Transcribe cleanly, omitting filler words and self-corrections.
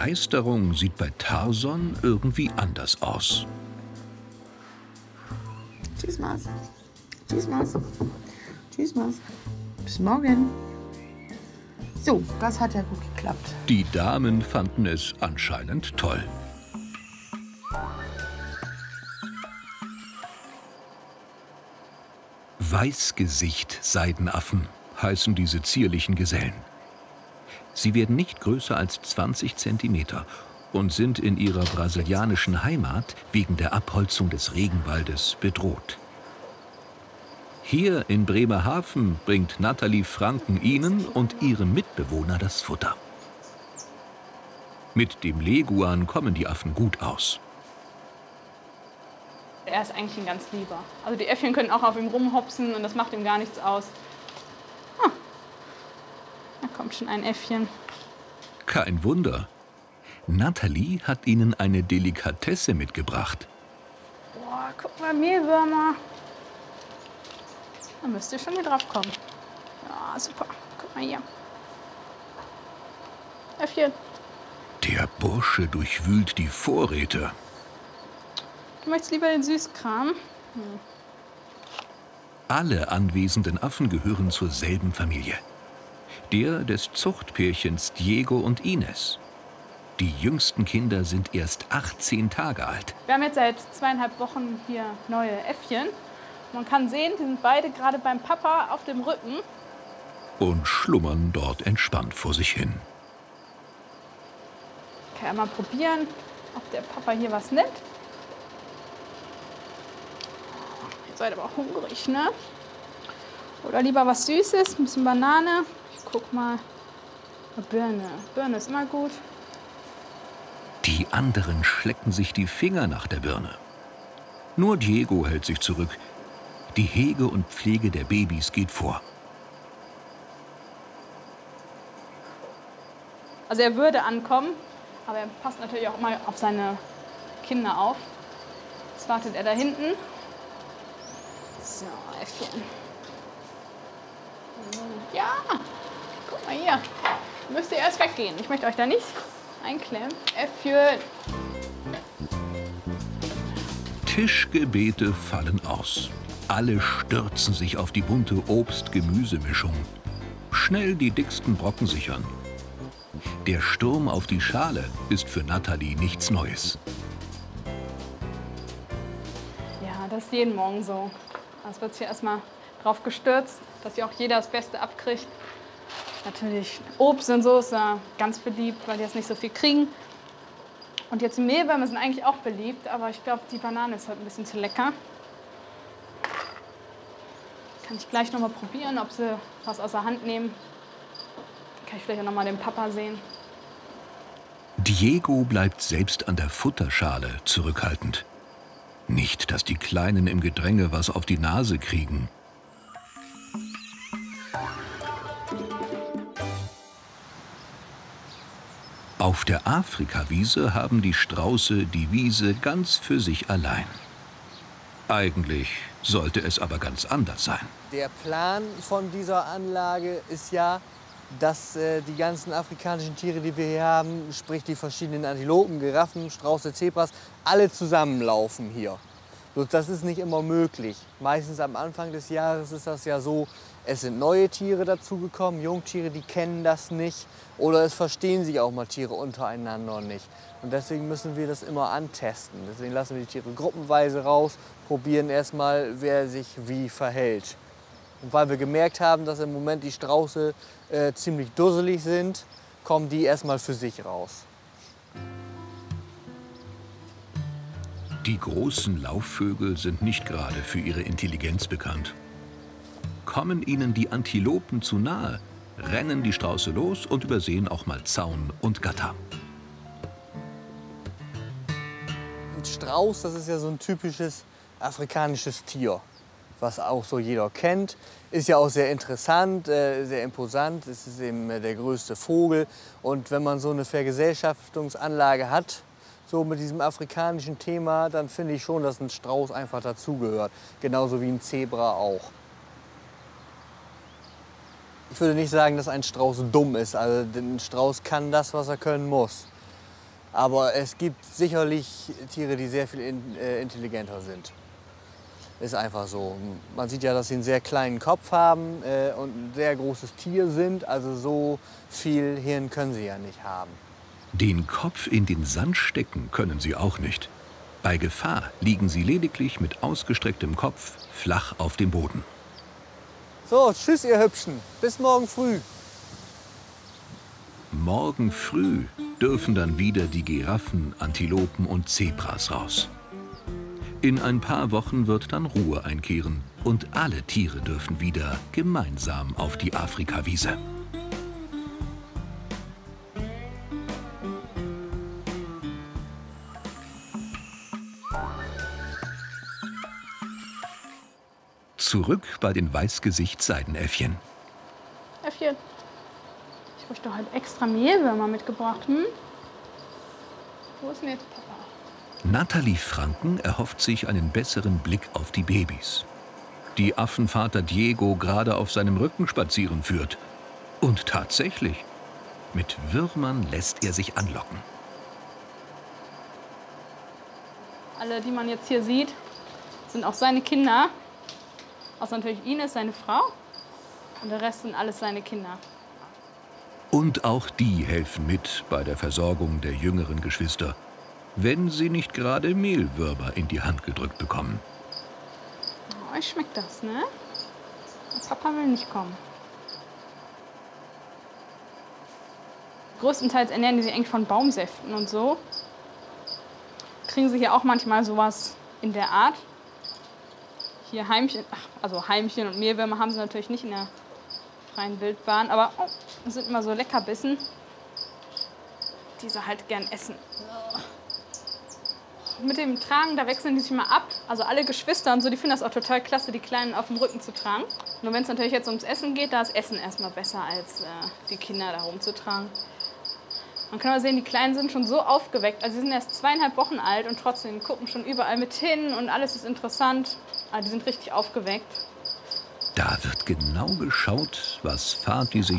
Begeisterung sieht bei Tarzan irgendwie anders aus. Tschüss, Maus. Tschüss, Maus. Tschüss, Maus. Bis morgen. So, das hat ja gut geklappt. Die Damen fanden es anscheinend toll. Weißgesicht-Seidenaffen heißen diese zierlichen Gesellen. Sie werden nicht größer als 20 Zentimeter und sind in ihrer brasilianischen Heimat wegen der Abholzung des Regenwaldes bedroht. Hier in Bremerhaven bringt Nathalie Franken ihnen und ihrem Mitbewohner das Futter. Mit dem Leguan kommen die Affen gut aus. Er ist eigentlich ein ganz lieber. Also die Äffchen können auch auf ihm rumhopsen und das macht ihm gar nichts aus. Ah, da kommt schon ein Äffchen. Kein Wunder. Nathalie hat ihnen eine Delikatesse mitgebracht. Boah, guck mal, Mehlwürmer. Da müsst ihr schon hier drauf kommen. Ja, super. Guck mal hier. Äffchen. Der Bursche durchwühlt die Vorräte. Du möchtest lieber den Süßkram? Alle anwesenden Affen gehören zur selben Familie. Der des Zuchtpärchens Diego und Ines. Die jüngsten Kinder sind erst 18 Tage alt. Wir haben jetzt seit 2,5 Wochen hier neue Äffchen. Man kann sehen, die sind beide gerade beim Papa auf dem Rücken. Und schlummern dort entspannt vor sich hin. Ich kann ja mal probieren, ob der Papa hier was nimmt. Ihr seid aber hungrig, ne? Oder lieber was Süßes, ein bisschen Banane. Ich guck mal. Birne. Birne ist immer gut. Die anderen schlecken sich die Finger nach der Birne. Nur Diego hält sich zurück. Die Hege und Pflege der Babys geht vor. Also er würde ankommen, aber er passt natürlich auch immer auf seine Kinder auf. Jetzt wartet er da hinten. So, Äffchen. Ja, guck mal hier. Müsst ihr erst weggehen. Ich möchte euch da nicht einklemmen. Äffchen. Tischgebete fallen aus. Alle stürzen sich auf die bunte Obst-Gemüse-Mischung. Schnell die dicksten Brocken sichern. Der Sturm auf die Schale ist für Nathalie nichts Neues. Ja, das ist jeden Morgen so. Es wird hier erstmal drauf gestürzt, dass hier auch jeder das Beste abkriegt. Natürlich Obst und so ist da ganz beliebt, weil die jetzt nicht so viel kriegen. Und jetzt Mehlwürmer sind eigentlich auch beliebt, aber ich glaube, die Banane ist heute ein bisschen zu lecker. Kann ich gleich noch mal probieren, ob sie was aus der Hand nehmen. Kann ich vielleicht auch noch mal den Papa sehen. Diego bleibt selbst an der Futterschale zurückhaltend. Nicht, dass die Kleinen im Gedränge was auf die Nase kriegen. Auf der Afrikawiese haben die Strauße die Wiese ganz für sich allein. Eigentlich sollte es aber ganz anders sein. Der Plan von dieser Anlage ist ja, dass die ganzen afrikanischen Tiere, die wir hier haben, sprich die verschiedenen Antilopen, Giraffen, Strauße, Zebras, alle zusammenlaufen hier. Bloß das ist nicht immer möglich. Meistens am Anfang des Jahres ist das ja so, es sind neue Tiere dazugekommen, Jungtiere, die kennen das nicht. Oder es verstehen sich auch mal Tiere untereinander nicht. Und deswegen müssen wir das immer antesten. Deswegen lassen wir die Tiere gruppenweise raus, probieren erstmal, wer sich wie verhält. Und weil wir gemerkt haben, dass im Moment die Strauße ziemlich dusselig sind, kommen die erstmal für sich raus. Die großen Laufvögel sind nicht gerade für ihre Intelligenz bekannt. Kommen ihnen die Antilopen zu nahe, rennen die Strauße los und übersehen auch mal Zaun und Gatter. Ein Strauß, das ist ja so ein typisches afrikanisches Tier, was auch so jeder kennt. Ist ja auch sehr interessant, sehr imposant. Es ist eben der größte Vogel. Und wenn man so eine Vergesellschaftungsanlage hat, so mit diesem afrikanischen Thema, dann finde ich schon, dass ein Strauß einfach dazugehört. Genauso wie ein Zebra auch. Ich würde nicht sagen, dass ein Strauß dumm ist. Also ein Strauß kann das, was er können muss. Aber es gibt sicherlich Tiere, die sehr viel intelligenter sind. Ist einfach so. Man sieht ja, dass sie einen sehr kleinen Kopf haben und ein sehr großes Tier sind. Also so viel Hirn können sie ja nicht haben. Den Kopf in den Sand stecken können sie auch nicht. Bei Gefahr liegen sie lediglich mit ausgestrecktem Kopf flach auf dem Boden. So, tschüss ihr Hübschen. Bis morgen früh. Morgen früh dürfen dann wieder die Giraffen, Antilopen und Zebras raus. In ein paar Wochen wird dann Ruhe einkehren und alle Tiere dürfen wieder gemeinsam auf die Afrikawiese. Zurück bei den Weißgesicht-Seidenäffchen. Äffchen, ich möchte heute extra Mehlwürmer mitgebracht. Hm? Wo ist denn jetzt Papa? Nathalie Franken erhofft sich einen besseren Blick auf die Babys, die Affenvater Diego gerade auf seinem Rücken spazieren führt. Und tatsächlich, mit Würmern lässt er sich anlocken. Alle, die man jetzt hier sieht, sind auch seine Kinder. Außer natürlich Ines, seine Frau. Und der Rest sind alles seine Kinder. Und auch die helfen mit bei der Versorgung der jüngeren Geschwister, wenn sie nicht gerade Mehlwürmer in die Hand gedrückt bekommen. Oh, euch schmeckt das, ne? Papa will nicht kommen. Größtenteils ernähren die sich eigentlich von Baumsäften und so. Kriegen sie hier auch manchmal sowas in der Art. Hier Heimchen, also Heimchen und Mehlwürmer haben sie natürlich nicht in der freien Wildbahn, aber sind immer so Leckerbissen, die sie halt gern essen. Mit dem Tragen, da wechseln die sich mal ab. Also alle Geschwister und so, die finden das auch total klasse, die Kleinen auf dem Rücken zu tragen. Nur wenn es natürlich jetzt ums Essen geht, da ist Essen erstmal besser, als die Kinder da rumzutragen. Man kann aber sehen, die Kleinen sind schon so aufgeweckt. Also sie sind erst 2,5 Wochen alt und trotzdem gucken schon überall mit hin und alles ist interessant. Aber die sind richtig aufgeweckt. Da wird genau geschaut, was Vati sich